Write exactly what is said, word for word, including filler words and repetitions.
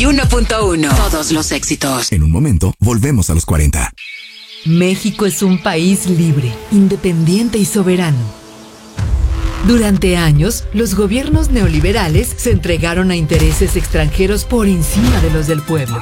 uno punto uno. Todos los éxitos. En un momento, volvemos a los cuarenta. México es un país libre, independiente y soberano. Durante años, los gobiernos neoliberales se entregaron a intereses extranjeros por encima de los del pueblo.